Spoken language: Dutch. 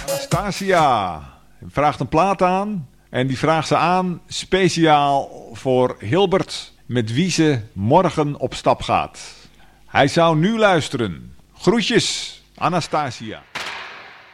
Anastasia vraagt een plaat aan. En die vraagt ze aan speciaal voor Hilbert, met wie ze morgen op stap gaat. Hij zou nu luisteren. Groetjes, Anastasia.